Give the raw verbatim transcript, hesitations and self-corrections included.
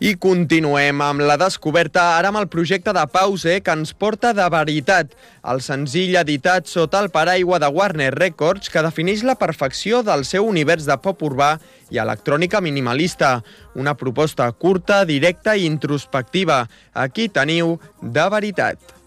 I continuem amb la descoberta, ara amb el projecte de Pause, que ens porta De veritat, el senzill editat sota el paraigua de Warner Records, que defineix la perfecció del seu univers de pop urbà i electrònica minimalista. Una proposta curta, directa i introspectiva. Aquí teniu De veritat.